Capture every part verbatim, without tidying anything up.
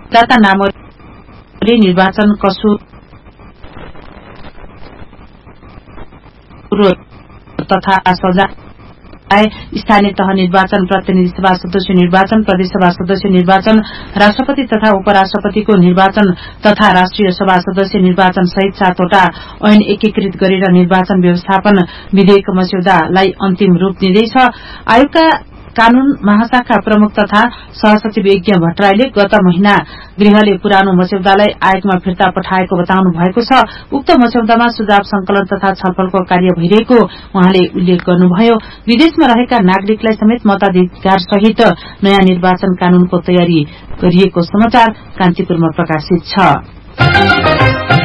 मतदाता नामले निर्वाचन कसुर तथा सजा स्थानीय तह निर्वाचन, प्रतिनिधि सभा सदस्य निर्वाचन, प्रदेश सभा सदस्य निर्वाचन, राष्ट्रपति तथा उपराष्ट्रपतिको निर्वाचन तथा राष्ट्रिय सभा सदस्य निर्वाचन सहित सातवटा ऐन एकीकृत गरेर निर्वाचन व्यवस्थापन विधेयक मस्यौदालाई अन्तिम रूप दिँदैछ। आयोगका कानून महाशाखा प्रमुख तथा सहसचिव यज्ञ भट्टराईले गत महिना गृहले पुरानो मस्यौदालाई आयोगमा फिर्ता पठाएको बताउनु भएको छ। उक्त मस्यौदामा सुझाव संकलन तथा छलफलको कार्य भइरहेको उहाँले उल्लेख गर्नुभयो। विदेशमा रहेका नागरिकलाई समेत मताधिकार सहित नयाँ निर्वाचन कानूनको तयारी गरिएको समाचार कान्तिपुरमा प्रकाशित छ।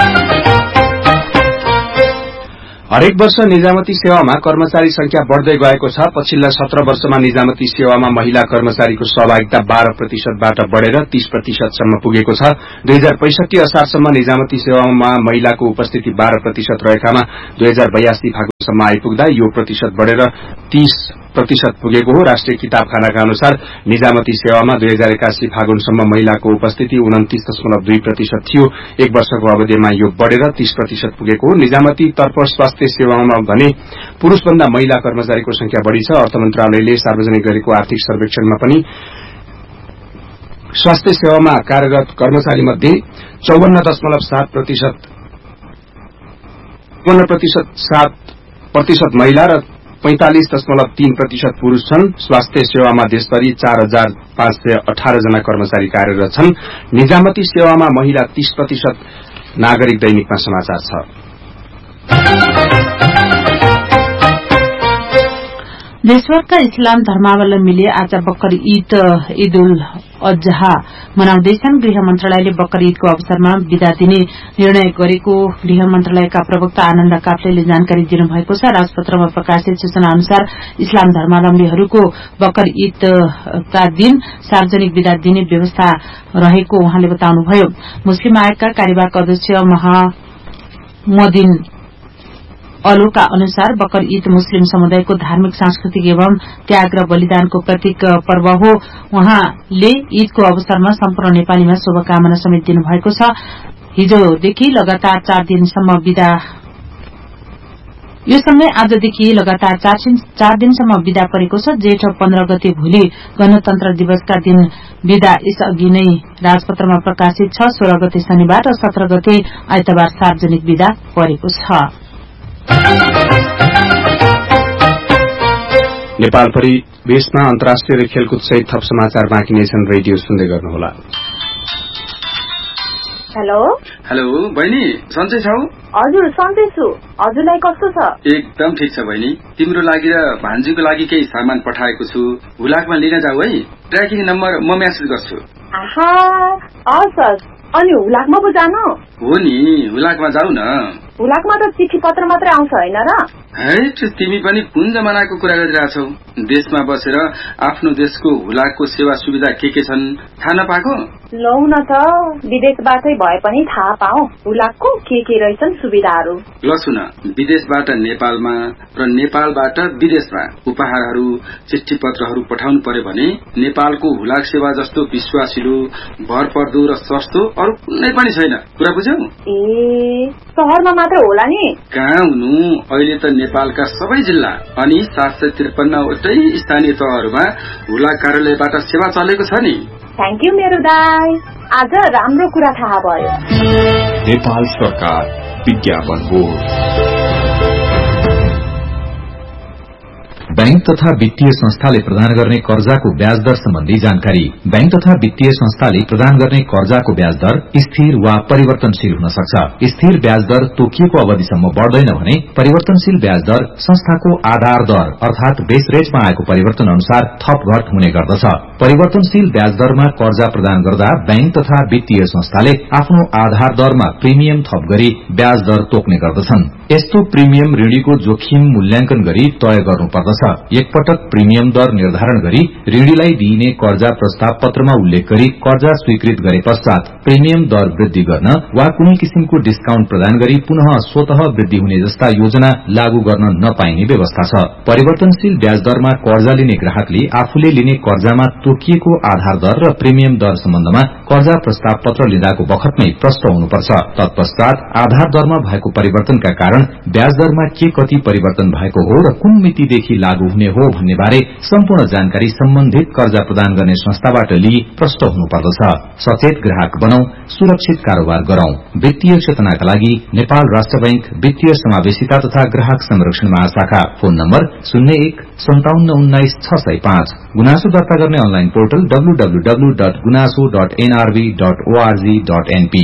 हरेक वर्ष निजामती सेवामा कर्मचारी संख्या बढ़दै गएको छ। पछिल्ला सत्र वर्षमा निजामती सेवामा महिला कर्मचारीको सहभागिता बाह्र प्रतिशतबाट बढ़ेर तीस प्रतिशतसम्म पुगेको छ। दुई हजार पैंसठी असारसम्म निजामती सेवामा महिलाको उपस्थिति बाह्र प्रतिशत रहेकामा दुई हजार बयासी फागुनसम्म आइपुग्दा यो प्रतिशत बढ़ेर तीस प्रतिशत पुगेको हो। राष्ट्रिय किताबखानाका अनुसार निजामती सेवामा दुई हजार एकासी फागुनसम्म महिलाको उपस्थिति उन्तिस दशमलव दुई प्रतिशत थियो। एक वर्षको अवधिमा यो बढ़ेर तीस प्रतिशत पुगेको हो। निजामती तर्फ स्वास्थ्य सेवामा भने पुरूषभन्दा महिला कर्मचारीको संख्या बढ़ी छ। अर्थ मन्त्रालयले सार्वजनिक गरेको आर्थिक सर्वेक्षणमा पनि स्वास्थ्य सेवामा कार्यरत कर्मचारी मध्ये चौवन्न दशमलव सात प्रतिशत चौवन्न प्रतिशत सात प्रतिशत महिला र पैंतालिस दशमलव तीन प्रतिशत पुरूष छन्। स्वास्थ्य सेवामा देशभरि चार हजार पाँच सय अठार जना कर्मचारी कार्यरत छन्। निजामती सेवामा महिला तीस प्रतिशत नागरिक दैनिकमा समाचार छ। देशभरका इस्लाम धर्मावलम्बीले आज बकर ईद ईद उल अजहा मनाउँदैछन्। गृह मन्त्रालयले बकर ईदको अवसरमा विदा दिने निर्णय गरेको गृह मन्त्रालयका प्रवक्ता आनन्द काफ्लेले जानकारी दिनुभएको छ। राजपत्रमा प्रकाशित सूचना अनुसार इस्लाम धर्मावलम्बीहरूको बकर ईदका दिन सार्वजनिक विदा दिने व्यवस्था रहेको उहाँले बताउनुभयो। मुस्लिम आयोगका कार्यवाहक अध्यक्ष महमदिन अलोका अनुसार बकर ईद मुस्लिम समुदायको धार्मिक, सांस्कृतिक एवं त्याग र बलिदानको प्रतीक पर्व हो। उहाँले ईदको अवसरमा सम्पूर्ण नेपालीमा शुभकामना समेत दिनुभएको छ। हिजोदेखि लगातार चार दिनसम्म विदा यो समय आजदेखि लगातार चार दिनसम्म विदा परेको छ। जेठ पन्ध्र गते भोलि गणतन्त्र दिवसका दिन विदा यसअघि नै राजपत्रमा प्रकाशित छ। सोह्र गते शनिबार र सत्र गते आइतबार सार्वजनिक विदा परेको छ। नेपाल परिवेशमा अन्तर्राष्ट्रिय र खेलकुद सहित थप समाचार बाँकी नै छन्। रेडियो सुन्दै गर्नुहोला। हेलो हेलो बहिनी, सन्चै छौ? हजुर सन्चै छु। हजुरलाई कस्तो छ? एकदम ठिक छ बहिनी। तिम्रो लागि र भान्जीको लागि केही सामान पठाएको छु। हुलाकमा लिन जाऊ है। ट्र्याकिङ नम्बर म मेसेज गर्छु। आहा हस्। अनि हुलाकमा पो जानु? हो नि, हुलाकमा जाऊ न। हुलाकमा त चिठी पत्र मात्रै आउँछ होइन र? है तिमी पनि कुन जमानाको कुरा गरिरहेछौ? देशमा बसेर आफ्नो देशको हुलाकको सेवा सुविधा के के छन् थाहा नपाएको? लौ न त, विदेशबाटै भए पनि थाहा पाऊ हुलाकको के के रहेछन् सुविधाहरू। ल सुन, विदेशबाट नेपालमा र नेपालबाट विदेशमा उपहारहरू, चिठी पत्रहरू पठाउनु पर्यो भने नेपालको हुलाक सेवा जस्तो विश्वासिलो, भरपर्दो र सस्तो अरू कुनै पनि छैन। कुरा बुझ्यौ? ए शहरमा मात्र होला नि? कहाँ हुनु, अहिले त नेपालका सबै जिल्ला अनि सात सय त्रिपन्नवटै स्थानीय तहहरूमा हुलाक कार्यालयबाट सेवा चलेको छ नि। थ्याङ्क यू मेरो दाई, आज राम्रो कुरा थाहा भयो। नेपाल सरकार विज्ञापन बोर्ड। बैंक तथा वित्तीय संस्थाले प्रदान गर्ने कर्जाको ब्याज दर सम्बन्धी जानकारी। बैंक तथा वित्तीय संस्थाले प्रदान गर्ने कर्जाको ब्याज दर स्थिर वा परिवर्तनशील हुन सक्छ। स्थिर ब्याज दर तोकिएको अवधिसम्म बढ़दैन भने परिवर्तनशील ब्याज दर संस्थाको आधार दर अर्थात बेस रेटमा आएको परिवर्तन अनुसार थप घट हुने गर्दछ। परिवर्तनशील ब्याज दरमा कर्जा प्रदान गर्दा बैंक तथा वित्तीय संस्थाले आफ्नो आधार दरमा प्रिमियम थप गरी ब्याज दर तोक्ने गर्दछन्। यस्तो प्रिमियम ऋणीको जोखिम मूल्याङ्कन गरी तय गर्नुपर्दछ। छ। एकपटक प्रिमियम दर निर्धारण गरी ऋणीलाई दिइने कर्जा प्रस्ताव पत्रमा उल्लेख गरी कर्जा स्वीकृत गरे पश्चात प्रिमियम दर वृद्धि गर्न वा कुनै किसिमको डिस्काउन्ट प्रदान गरी पुनः स्वतः वृद्धि हुने जस्ता योजना लागू गर्न नपाइने व्यवस्था छ। परिवर्तनशील ब्याज दरमा कर्जा लिने ग्राहकले आफूले लिने कर्जामा तोकिएको आधार दर र प्रिमियम दर सम्बन्धमा कर्जा प्रस्ताव पत्र लिँदाको बखतमै प्रष्ट हुनुपर्छ। तत्पश्चात आधार दरमा भएको परिवर्तनका कारण ब्याज दरमा के कति परिवर्तन भएको हो र कुन मितिदेखि लागू हुने हो भन्ने बारे सम्पूर्ण जानकारी सम्बन्धित कर्जा प्रदान गर्ने संस्थाबाट लिई प्रष्ट हुनुपर्दछ। सचेत ग्राहक बनौं, सुरक्षित कारोबार गरौं। वित्तीय चेतनाका लागि नेपाल राष्ट्र बैंक वित्तीय समावेशिता तथा ग्राहक संरक्षण महाशाखा। फोन नम्बर शून्य एक सन्ताउन्न उन्नाइस छ सय पाँच। गुनासो दर्ता गर्ने online portal W W W dot गुनासो dot NRB dot ORG dot NP.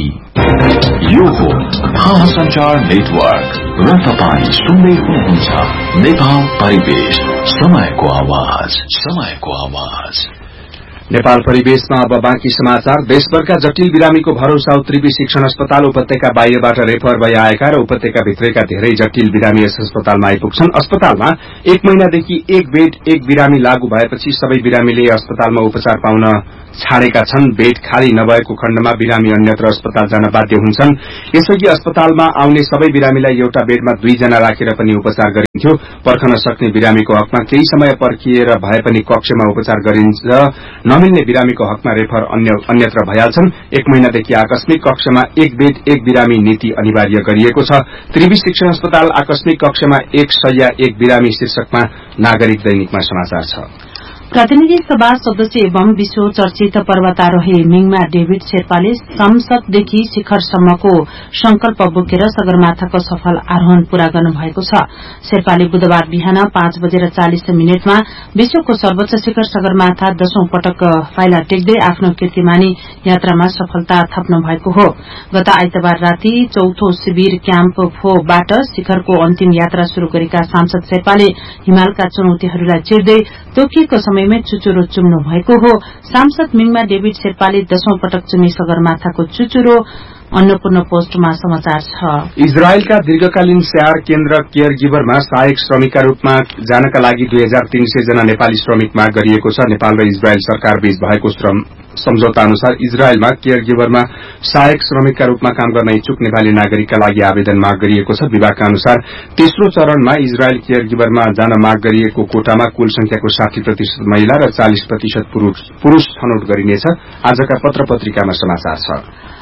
यो हो महासञ्चार नेटवर्क र तपाईँ सुन्दै हुनुहुन्छ नेपाल परिवेश, समयको आवाज, समयको आवाज। नेपाल परिवेशमा अब बाँकी समाचार। देशभरका जटिल बिरामीको भरोसा उत्तरी शिक्षण अस्पताल। उपत्यका बाहिरबाट रेफर भई आएका र उपत्यका भित्रैका धेरै जटिल बिरामी यस अस्पतालमा आइपुग्छन्। अस्पतालमा एक महिनादेखि एक बेड एक बिरामी लागू भएपछि सबै बिरामीले अस्पतालमा उपचार पाउन छाडेका छन्। बेड खाली नभएको खण्डमा बिरामी अन्यत्र अस्पताल जान बाध्य हुन्छन्। यसअघि अस्पतालमा आउने सबै बिरामीलाई एउटा बेडमा दुईजना राखेर पनि उपचार गरिन्थ्यो। पर्खन सक्ने बिरामीको हकमा केही समय पर्खिएर भए पनि कक्षमा उपचार गरिन्छ। नमिल्ने बिरामीको हकमा रेफर अन्य अन्यत्र भइहाल्छन्। एक महिनादेखि आकस्मिक कक्षमा एक बेड एक बिरामी नीति अनिवार्य गरिएको छ। त्रिवी शिक्षण अस्पताल आकस्मिक कक्षमा एक शय्या एक बिरामी शीर्षकमा नागरिक दैनिकमा समाचार छ। प्रतिनिधि सभा सदस्य एवं विश्व चर्चित पर्वतारोही मिङमा डेभिड शेर्पाले संसददेखि शिखरसम्मको संकल्प बोकेर सगरमाथाको सफल आरोहण पूरा गर्नु भएको छ। शेर्पाले बुधबार बिहान पाँच बजेर चालिस मिनटमा विश्वको सर्वोच्च शिखर सगरमाथा दशौं पटक पाइला टेक्दै आफ्नो कीर्तिमानी यात्रामा सफलता थप्नु भएको हो। गत आइतबार राति चौथो शिविर क्याम्प फोबाट शिखरको अन्तिम यात्रा शुरू गरेका सांसद शेर्पाले हिमालका चुनौतीहरूलाई चिर्दै तोकिएको समयमै चुचुरो चुम्नु भएको हो। सांसद मिङमा डेभिड शेर्पाले दशौं पटक चुमे सगरमाथाको चुचुरो। अन्नपूर्ण पोस्टमा समाचार छ। इजरायलका दीर्घकालीन स्याहार केन्द्र केयर गिभरमा सहायक श्रमिकका रूपमा जानका लागि दुई हजार तीन सय जना नेपाली श्रमिक माग गरिएको छ। नेपाल र इजरायल सरकार बीच भएको श्रम सम्झौता अनुसार इजरायलमा केयर गिभरमा सहायक श्रमिकका रूपमा काम गर्न इच्छुक नेपाली नागरिकका लागि आवेदन माग गरिएको छ। विभागका अनुसार तेस्रो चरणमा इजरायल केयर गिभरमा जान माग गरिएको कोटामा कुल संख्याको साठी प्रतिशत महिला र चालिस प्रतिशत पुरूष छनौट गरिनेछ। आजका पत्र पत्रिकामा समाचार छ।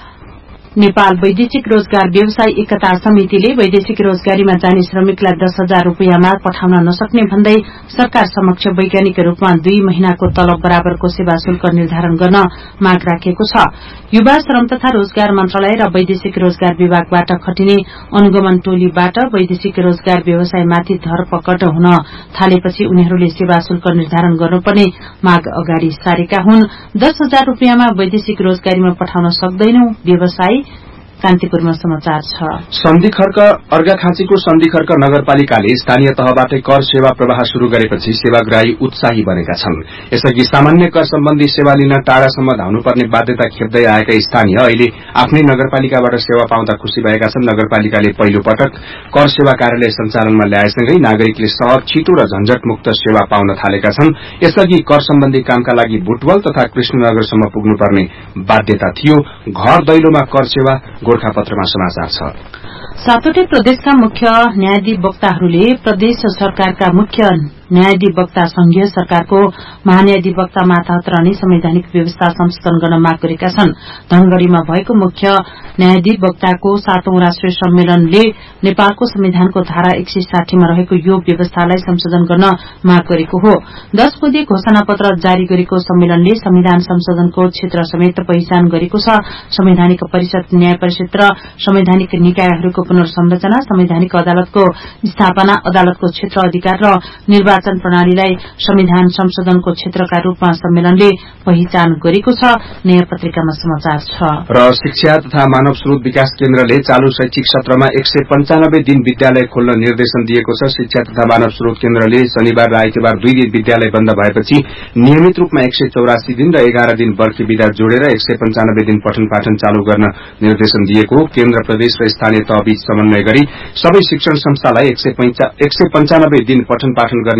नेपाल वैदेशिक रोजगार व्यवसाय एकता समितिले वैदेशिक रोजगारीमा जाने श्रमिकलाई दस हजार रूपियाँ माग पठाउन नसक्ने भन्दै सरकार समक्ष वैज्ञानिक रूपमा दुई महिनाको तलब बराबरको सेवा शुल्क निर्धारण गर्न माग राखेको छ। युवा श्रम तथा रोजगार मन्त्रालय र वैदेशिक रोजगार विभागबाट खटिने अनुगमन टोलीबाट वैदेशिक रोजगार व्यवसायमाथि धरपकड हुन थालेपछि उनीहरूले सेवा शुल्क निर्धारण गर्नुपर्ने माग अगाडि सारेका हुन्। दस हजार रूपियाँमा वैदेशिक रोजगारीमा पठाउन सक्दैनौ व्यवसाय। कान्तिपुरमा समाचार छ। सन्धि खर्क अर्घाखाँचीको सन्धि खर्क नगरपालिकाले स्थानीय तहबाटै कर सेवा प्रवाह शुरू गरेपछि सेवाग्राही उत्साही बनेका छन्। यसअघि सामान्य कर सम्बन्धी सेवा लिन टाढासम्म धाउनुपर्ने बाध्यता खेप्दै आएका स्थानीय अहिले आफ्नै नगरपालिकाबाट सेवा पाउँदा खुशी भएका छन्। नगरपालिकाले पहिलो पटक कर सेवा कार्यालय सञ्चालनमा ल्याएसँगै नागरिकले सहज, छिटो र झन्झटमुक्त सेवा पाउन थालेका छन्। यसअघि कर सम्बन्धी कामका लागि बुटवल तथा कृष्णनगरसम्म पुग्नुपर्ने बाध्यता थियो। घर दैलोमा कर सेवा। गोरखापत्रमा समाचार छ। सातवटै प्रदेशका मुख्य न्यायाधिवक्ताहरूले प्रदेश सरकारका मुख्य न्यायाधिवक्ता संघीय सरकारको महान्यायाधिवक्ता मातहत रहने संवैधानिक व्यवस्था संशोधन गर्न माग गरेका छन्। धनगढ़ीमा भएको मुख्य न्यायाधिवक्ताको सातौं राष्ट्रिय सम्मेलनले नेपालको संविधानको धारा एक सय साठीमा रहेको यो व्यवस्थालाई संशोधन गर्न माग गरेको हो। दश बुँदे घोषणा पत्र जारी गरेको सम्मेलनले संविधान संशोधनको क्षेत्र समेत पहिचान गरेको छ। संवैधानिक परिषद, न्याय परिषद र संवैधानिक निकायहरूको पुनर्संरचना, संवैधानिक अदालतको स्थापना, अदालतको क्षेत्र अधिकार र निर्वाचन प्रणालीलाई संविधान संशोधनको क्षेत्रका रूपमा सम्मेलनले पहिचान गरेको छ। नयाँ पत्रिकामा समाचार छ। र शिक्षा तथा मानव स्रोत विकास केन्द्रले चालू शैक्षिक सत्रमा एक सय पञ्चानब्बे दिन विद्यालय खोल्न निर्देशन दिएको छ। शिक्षा तथा मानव स्रोत केन्द्रले शनिबार र आइतबार दुई दिन विद्यालय बन्द भएपछि नियमित रूपमा एक सय चौरासी दिन र एघार दिन बर्खे विदा जोडेर एक सय पञ्चानब्बे दिन पठन पाठन चालू गर्न निर्देशन दिएको हो। केन्द्र, प्रदेश र स्थानीय तहबीच समन्वय गरी सबै शिक्षण संस्थालाई एक सय पञ्चानब्बे दिन पठन पाठन गर्ने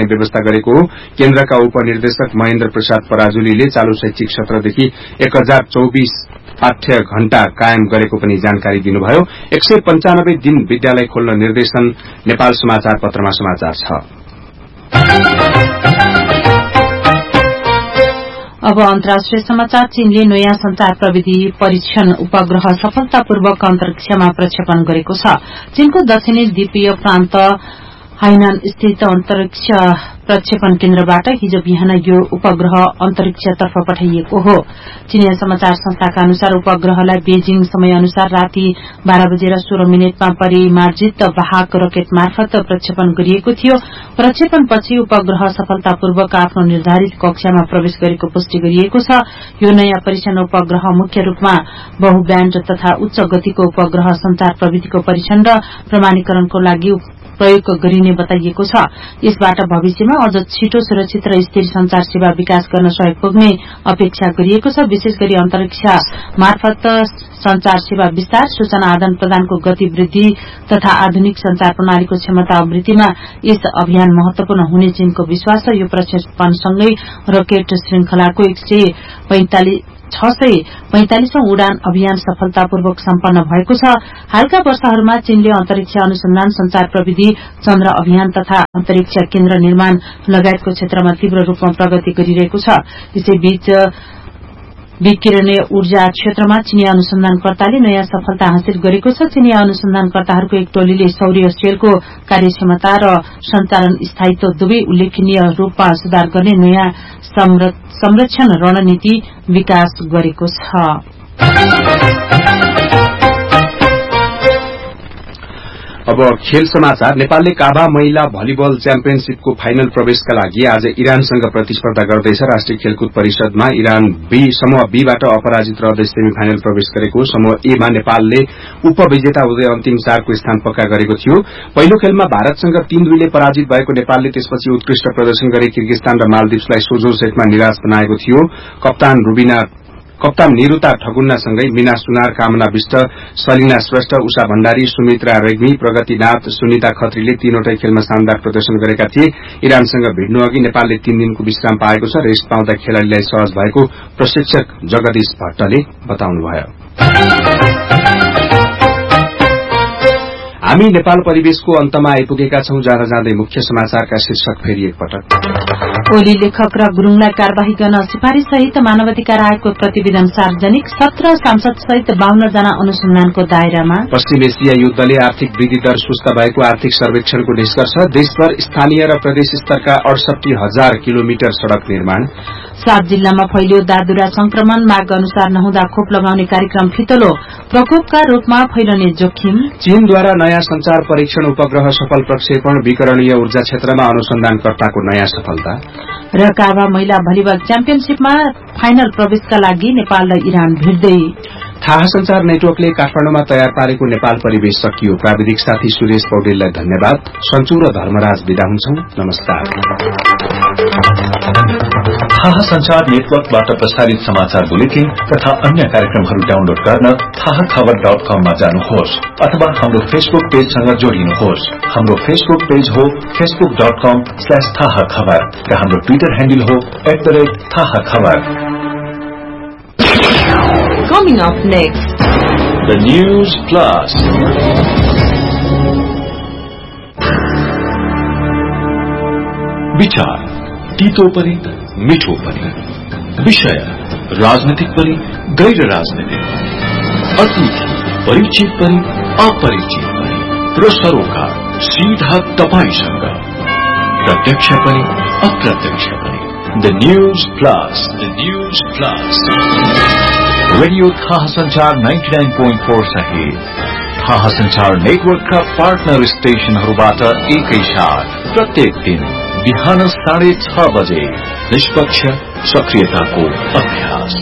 गर्ने व्यवस्था गरेको हो। केन्द्रका उपनिर्देशक महेन्द्र प्रसाद पराजुलीले चालू शैक्षिक सत्रदेखि एक हजार चौबिस पाठ्य घण्टा कायम गरेको पनि जानकारी दिनुभयो। एक सय पञ्चानब्बे दिन विद्यालय खोल्न निर्देशन नेपाल समाचार पत्रमा समाचार छ। अब अन्तर्राष्ट्रिय समाचार। चीनले नयाँ संचार प्रविधि परीक्षण उपग्रह सफलतापूर्वक अन्तरिक्षमा प्रक्षेपण गरेको छ। चीनको दक्षिणी द्वीपीय प्रान्त हाइनान स्थित अन्तरिक्ष प्रक्षेपण केन्द्रबाट हिजो बिहान यो उपग्रह अन्तरिक्षतर्फ पठाइएको हो। चीनिया समाचार संस्थाका अनुसार उपग्रहलाई बेजिङ समय अनुसार राति बाह्र बजेर सोह्र मिनटमा परिमार्जित वाहक रकेट मार्फत प्रक्षेपण गरिएको थियो। प्रक्षेपणपछि उपग्रह सफलतापूर्वक आफ्नो निर्धारित कक्षामा प्रवेश गरेको पुष्टि गरिएको छ। यो नयाँ परीक्षण उपग्रह मुख्य रूपमा बहुब्याण्ड तथा उच्च गतिको उपग्रह संचार प्रविधिको परीक्षण र प्रमाणीकरणको लागि प्रयोग गरिने बताइएको छ। यसबाट भविष्यमा अझ छिटो सुरक्षित र स्थिर संचार सेवा विकास गर्न सहयोग पुग्ने अपेक्षा गरिएको छ। विशेष गरी अन्तरिक्ष मार्फत संचार सेवा विस्तार, सूचना आदान प्रदानको गति वृद्धि तथा आधुनिक संचार प्रणालीको क्षमता अभिवृद्धिमा यस अभियान महत्वपूर्ण हुने चीनको विश्वास छ। यो प्रक्षेपणसँगै रकेट श्रृंखलाको एक सय पैंतालिस छ सय पैंतालिसौं उडान अभियान सफलतापूर्वक सम्पन्न भएको छ। हालका वर्षहरूमा चीनले अन्तरिक्ष अनुसन्धान, संचार प्रविधि, चन्द्र अभियान तथा अन्तरिक्ष केन्द्र निर्माण लगायतको क्षेत्रमा तीव्र रूपमा प्रगति गरिरहेको छ। यसैबीच विकिरणीय ऊर्जा क्षेत्रमा चीनी अनुसन्धानकर्ताले नयाँ सफलता हासिल गरेको छ। चीनी अनुसन्धानकर्ताहरूको एक टोलीले सौर्य सेलको कार्यक्षमता र सञ्चालन स्थायित्व दुवै उल्लेखनीय रूपमा सुधार गर्ने नयाँ संरक्षण रणनीति विकास गरेको छ। अब खेल समाचार। नेपालले काभा महिला भलिबल च्याम्पियनशीपको फाइनल प्रवेशका लागि आज इरानसँग प्रतिस्पर्धा गर्दैछ। राष्ट्रिय खेलकुद परिषदमा इरान बी समूह बीबाट अपराजित रहँदै सेमी फाइनल प्रवेश गरेको। समूह एमा नेपालले उपविजेता हुँदै अन्तिम चारको स्थान पक्का गरेको थियो। पहिलो खेलमा भारतसँग तीन दुईले पराजित भएको नेपालले त्यसपछि उत्कृष्ट प्रदर्शन गरी किर्गिस्तान र मालदिप्सलाई सोझो सेटमा निराश बनाएको थियो। कप्तान रुबिना कप्तान निरुता ठगुन्नासँगै मीना सुनार, कामना विष्ट, सलिना श्रेष्ठ, उषा भण्डारी, सुमित्रा रेग्मी, प्रगतिनाथ, सुनिता खत्रीले तीनवटै खेलमा शानदार प्रदर्शन गरेका थिए। इरानसँग भिड्नु अघि नेपालले तीन दिनको विश्राम पाएको छ। रेस्ट पाउँदा खेलाड़ीलाई सहज भएको प्रशिक्षक जगदीश भट्टले बताउनुभयो। हामी नेपाल परिवेशको अन्तमा आइपुगेका छौं। जाँदा जाँदै मुख्य समाचारका शीर्षक फेरि एकपटक। ओली लेखक र गुरूङलाई कार्यवाही गर्न सिफारिश सहित मानवाधिकार आयोगको प्रतिवेदन सार्वजनिक। सत्र सांसद सहित बाहन्न जना अनुसन्धानको दायरामा। पश्चिम एसिया युद्धले आर्थिक वृद्धि दर सुस्त भएको आर्थिक सर्वेक्षणको निष्कर्ष। देशभर स्थानीय र प्रदेश स्तरका अडसठी हजार किलोमिटर सड़क निर्माण। सात जिल्लामा फैलियो दादुरा संक्रमण। माग अनुसार नहुँदा खोप लगाउने कार्यक्रम फितलो। प्रकोपका रूपमा फैलने जोखिम। चीनद्वारा नयाँ संचार परीक्षण उपग्रह सफल प्रक्षेपण। विकरणीय ऊर्जा क्षेत्रमा अनुसन्धानकर्ताको नयाँ सफलता। र काभा महिला भलिबल च्याम्पियनशीपमा फाइनल प्रवेशका लागि नेपाल र इरान भिड्दै। थाहा संचार नेटवर्कले काठमाडौँमा तयार पारेको नेपाल परिवेश सकियो। प्राविधिक साथी सुरेश पौडेललाई धन्यवाद। सञ्चु र धर्मराज विदा हुन्छौं। नमस्कार। थाहा संचार नेटवर्कबाट प्रसारित समाचार बुलेटिन तथा अन्य कार्यक्रमहरू डाउनलोड गर्न थाहा खबर डट कममा जानुहोस् अथवा हाम्रो फेसबुक पेजसँग जोडिनुहोस्। हाम्रो फेसबुक पेज हो फेसबुक डट कम स्ल्याश थाहा खबर र हाम्रो ट्विटर ह्यान्डल हो एट द रेट थाहा खबर। Coming up next, The News Plus. विचार तीतो पनि मिठो पनि, विषय राजनीतिक पनि गैर राजनीतिक, अतिथि परिचित पनि अपरिचित पनि र सरोकार सीधा तपाईसँग, प्रत्यक्ष पनि अप्रत्यक्ष पनि। The News Plus. The News Plus. Radio थाहा संचार निन्यानब्बे पोइन्ट चार सहित थाहा संचार नेटवर्कका पार्टनर स्टेशनहरूबाट एकैसाथ प्रत्येक दिन बिहान साढे छ बजे निष्पक्ष सक्रियताको अभ्यास।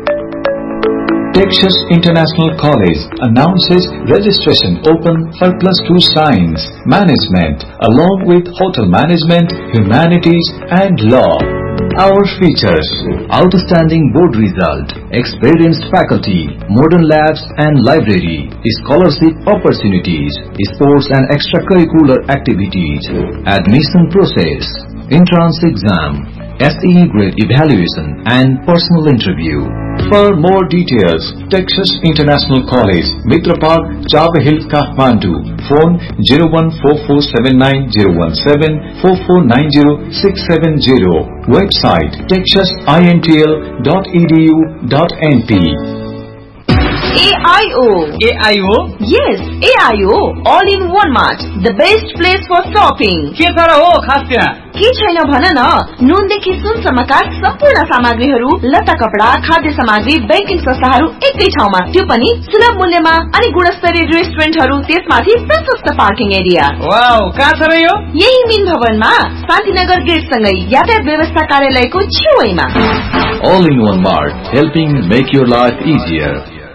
Texas International College announces registration open for plus two science, management, along with hotel management, humanities, and law. Our features: outstanding board result, experienced faculty, modern labs and library, scholarship opportunities, sports and extracurricular activities. Admission process: entrance exam, S E E grade evaluation and personal interview. For more details, Texas International College, Mitra Park, Chava Hill, Kathmandu. Phone zero one four four seven nine zero one seven four four nine zero six seven zero. Website texas intl dot e d u dot n p. A I O. A I O? Yes, A I O. All in one mart. The best place for shopping. के तर हो खास त्यहाँ? के छैन भन न। नुनदेखि सुनसम्मका सम्पूर्ण सामग्रीहरू, लत्ता कपडा, खाद्य सामग्री, बैंकिङ संस्थाहरू एकै ठाउँमा, त्यो पनि सुलभ मूल्यमा अनि गुणस्तरीय रेस्टुरेन्टहरू, त्यसमाथि प्रशस्त पार्किङ एरिया। वाउ, कहाँ छ र यो? यही मिन भवनमा शान्तिनगर गेट सँगै यातायात व्यवस्था कार्यालयको छेउमा। All in one mart, helping make your life easier.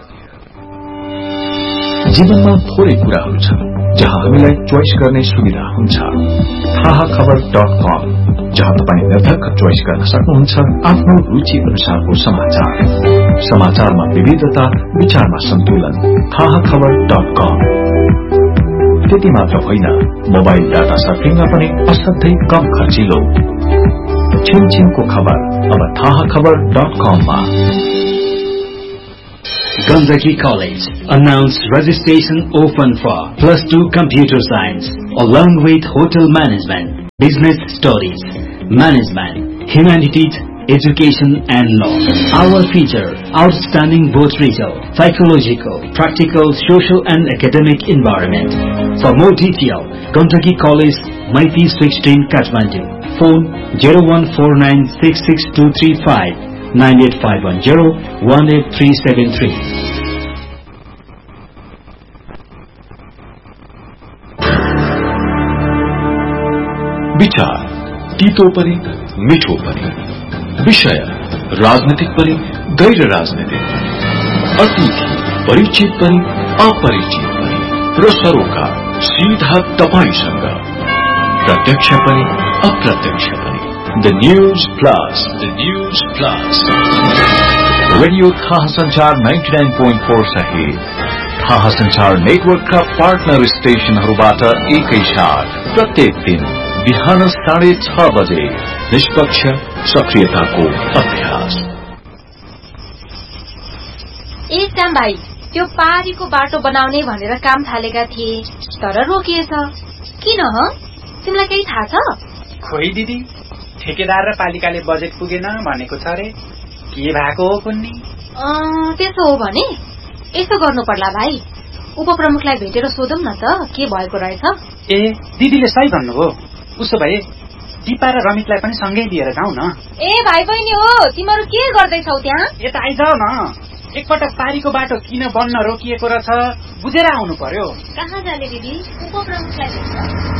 जीवनमा थोरै कुराहरू छन् जहाँ हामीलाई चोइस गर्ने सुविधा हुन्छ। थाहा खबर डट कम, जहाँ तपाईँ निर्धक्क चोइस गर्न सक्नुहुन्छ आफ्नो रुचि अनुसारको समाचार। समाचारमा विविधता, विचारमा सन्तुलन। थाहा खबर डट कम। त्यति मात्र होइन, मोबाइल डाटा सर्फिङमा पनि असाध्यै कम खर्चिलो। छिनछिनको खबर अब थाहा खबर डट कममा। Gandhaki College announced registration open for plus two computer science along with hotel management, business studies, management, humanities, education and law. Our feature outstanding both result, psychological, practical, social and academic environment. For more detail, Gandhaki College, Maiti sixteen Kathmandu. Phone zero one four nine six six two three five. nine eight five one zero one eight three seven three. विचार तीतो पनि मिठो पनि, विषय राजनीतिक पनि गैर राजनीतिक, अतिथि परिचित पनि अपरिचित पनि र सरोकार सीधा तपाईसँग, प्रत्यक्ष पनि अप्रत्यक्ष पनि। The News Plus, The News Plus. Radio थाहा संचार ninety-nine point four सहित थाहा संचार नेटवर्कका पार्टनर स्टेशनहरूबाट एकैसाथ प्रत्येक दिन बिहान साढे छ बजे निष्पक्ष सक्रियताको अभ्यास। ए श्याम भाइ, त्यो पारीको बाटो बनाउने भनेर काम थालेका थिए तर रोकिएछ। किन ह? तिमीलाई केही थाहा छ? खोइ दिदी, ठेकेदार र पालिकाले बजेट पुगेन भनेको छ रे। के भएको हो कुन्नी? त्यसो हो भने यसो गर्नु पर्ला भाइ, उपप्रमुखलाई भेटेर सोधौं न त के भएको रहेछ। ए दिदीले सही भन्नुभयो। उसो भए दिपा र रमितलाई पनि सँगै लिएर जाउँ न। ए भाइ बहिनी हो, तिमीहरू के गर्दैछौ त्यहाँ? यता आइजाऊ न। एकपटक पारीको बाटो किन बन्न रोकिएको रहेछ बुझेर आउनु पर्यो। कहाँ जाने दिदी? उपप्रमुखलाई भेट्छ।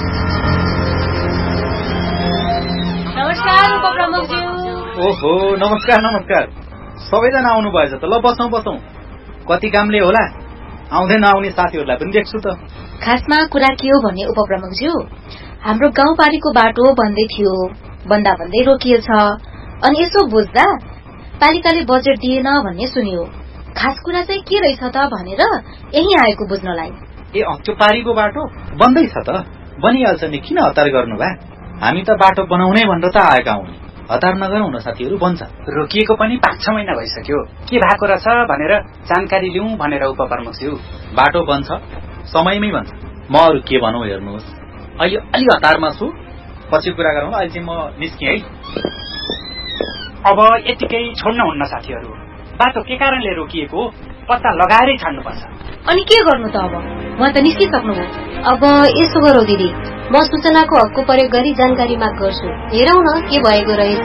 नमस्कार उपप्रमुखज्यू। ओहो, नमस्कार नमस्कार। सबैजना आउनु भएछ त। ल बसौं बसौं। कति कामले होला, आउँदै नआउने साथीहरूलाई पनि देख्छु त। खासमा कुरा के हो भने उपप्रमुखज्यू, हाम्रो गाउँपारीको बाटो बन्दै थियो, बन्दा बन्दै रोकिएछ। अनि यसो बुझ्दा पालिकाले बजेट दिएन भन्ने सुनियो। खास कुरा चाहिँ के रहेछ त भनेर यही आएको बुझ्नलाई। ए त्यो पारीको बाटो बन्दै छ त। बनिहाल्छ नि, किन हतार गर्नु भा? हामी त बाटो बनाउनै भनेर त आएका हौं। हतार नगरौं न साथीहरू, बन्छ। रोकिएको पनि पाँच छ महिना भइसक्यो। के भएको रहेछ भनेर जानकारी लिउँ भनेर उपप्रमुखज्यू। बाटो बन्छ, समयमै बन्छ। म अरू के भनौं हेर्नुहोस्, अहिले अलि हतारमा छु, पछि कुरा गरौँ। अहिले चाहिँ म निस्केँ है। अब यतिकै छोड्न हुन्न साथीहरू। बाटो के कारणले रोकिएको पत्ता लगाएरै छाड्नुपर्छ। अनि के गर्नु त अब? म त निस्किसक्नुभयो। अब यसो गरौँ दिदी, म सूचनाको हकको प्रयोग गरी जानकारी माग गर्छु। हेरौं न के भएको रहेछ।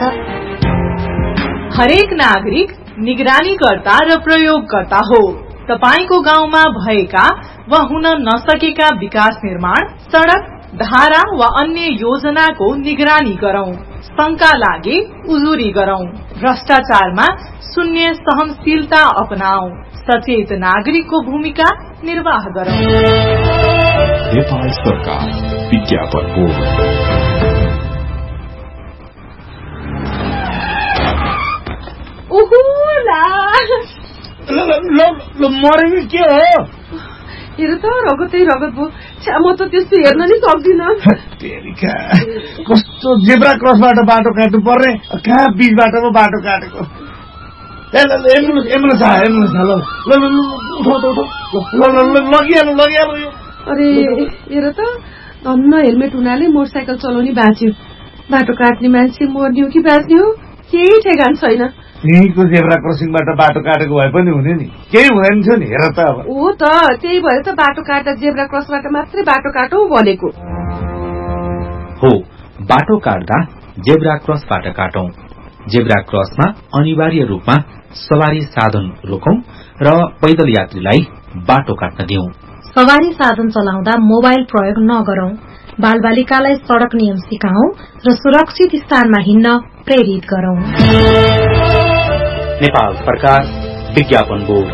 हरेक नागरिक निगरानीकर्ता र प्रयोगकर्ता हो। तपाईको गाउँमा भएका वा हुन नसकेका विकास निर्माण, सड़क, धारा वा अन्य योजनाको निगरानी गरौं। शंका लागे उजुरी गरौं। भ्रष्टाचारमा शून्य सहनशीलता अपनाऊ। सचेत नागरिकको भूमिका निर्वाह गरौं। नेपाल सरकार विज्ञापन बोर्ड। उहुला ल मरेको के हो? हेर त रगतै रगत भयो। म त त्यस्तो हेर्न नि सक्दिनँ। कस्तो जेब्रा क्रसबाट बाटो काट्नु पर्ने, कहाँ बीचबाट पो बाटो काटेको। एम्बुलेन्स एम्बुलेन्स आयो एम्बुलेन्स ल ल लगिहाल्नु लगिहाल्नु। अरे हेर त धन्न हेलमेट हुनाले मोटरसाइकल चलाउने बाँच्यो। बाटो काट्ने मान्छे मर्ने हो कि बाँच्ने हो केही ठेगान छैन। यहीँको जेब्रा क्रसिङबाट बाटो काटेको भए पनि हुने नि, केही हुँदैन थियो नि। हेर त अब हो त त्यही भएर त बाटो काट्दा जेब्रा क्रसबाट मात्रै बाटो काटौ भनेको हो। बाटो काट्दा जेब्रा क्रसबाट काटौं। जेब्रा क्रसमा अनिवार्य रूपमा सवारी साधन रोकौं र पैदल यात्रीलाई बाटो काट्न दिउँ। सवारी साधन चलाउँदा मोबाइल प्रयोग नगरौं। बालबालिकालाई सड़क नियम सिकाउँ र सुरक्षित स्थानमा हिँड्न प्रेरित गरौं। नेपाल सरकार विज्ञापन बोर्ड।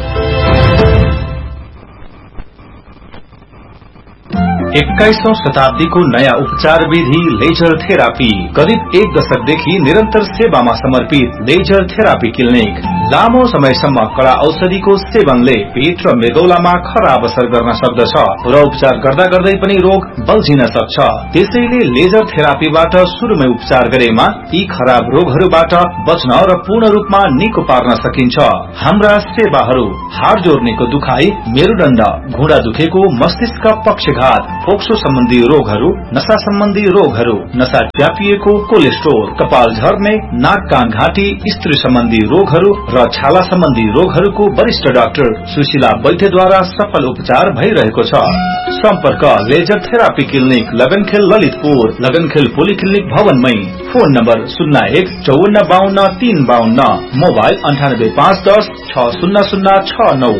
एक्काइसौं शताब्दीको नयाँ उपचार विधि लेजर थेरापी। करिब एक दशकदेखि निरन्तर सेवामा समर्पित लेजर थेरापी क्लिनिक लामो समयसम्म कडा औषधिको सेवनले पेट र मृगौलामा खराब असर गर्न सक्दछ र उपचार गर्दा गर्दै पनि रोग बल्झिन सक्छ। त्यसैले लेजर थेरापीबाट शुरूमै उपचार गरेमा यी खराब रोगहरूबाट बच्न र पूर्ण रूपमा निको पार्न सकिन्छ। हाम्रा सेवाहरू हाड जोड्नेको दुखाई, मेरुदण्ड, घुँडा दुखेको, मस्तिष्क पक्षघात, फोक्सो सम्बन्धी रोगहरू, नशा सम्बन्धी रोगहरू, नशा च्यापिएको, कोलेस्ट्रोल, कपाल झर्ने, नाक कान घाँटी, स्त्री सम्बन्धी रोगहरू र छाला सम्बन्धी रोगहरूको वरिष्ठ डाक्टर सुशीला वैद्यद्वारा सफल उपचार भइरहेको छ। सम्पर्क laser therapy clinic लगनखेल Lalitpur, लगनखेल polyclinic भवनमै। Phone number शून्य एक चौवन्न बाहन्न तीन बाहन्न, मोबाइल अन्ठानब्बे पाँच दस छ शून्य शून्य छ नौ।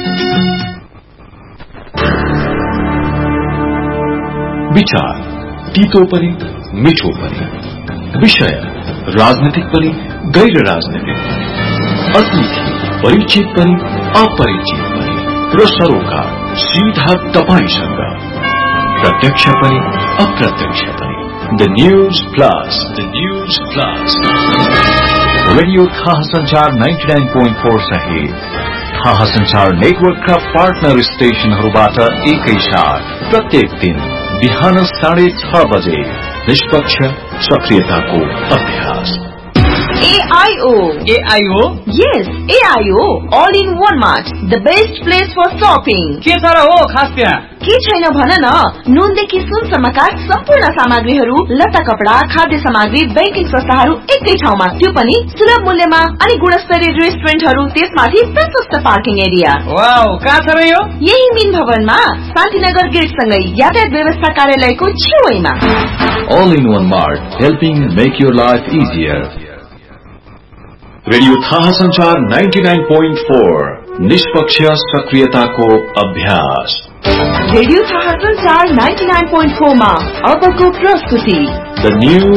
विचार तीतो पनि मिठो पनि, विषय राजनीतिक पनि गैर राजनीतिक, अतिथि परिचित पनि अपरिचित पनि र सरोकार सीधा तपाईसँग, प्रत्यक्ष पनि अप्रत्यक्ष पनि। The news plus, the news plus radio थाहा संचार नाइन्टी नाइन पोइन्ट फोर सहित थाहा संचार नेटवर्कका पार्टनर स्टेशनहरूबाट एकैसाथ प्रत्येक दिन बिहान साढे छ बजे निष्पक्ष सक्रियताको अभ्यास। A I O. A I O? Yes, A I O. All in one mart. The best place for shopping. के छ र हो खास त्यहाँ? के छैन भन न। नुनदेखि सुनसम्मका सम्पूर्ण सामग्रीहरू, लत्ता कपडा, खाद्य सामग्री, बैंकिङ संस्थाहरू एकै ठाउँमा, त्यो पनि सुलभ मूल्यमा। अनि गुणस्तरीय रेस्टुरेन्टहरू, त्यसमाथि प्रशस्त पार्किङ एरिया। वाउ, कहाँ छ र यो? यही मिन भवनमा शान्तिनगर गेटसँगै यातायात व्यवस्था कार्यालयको छेउमा। All in one mart, helping make your life easier. Radio थाहा संचार नाइन्टी नाइन पोइन्ट फोर निष्पक्ष सक्रियताको अभ्यास। रेडियो थाहा संचार नाइन्टी नाइन पोइन्ट फोर मा अबको प्रस्तुति द न्यू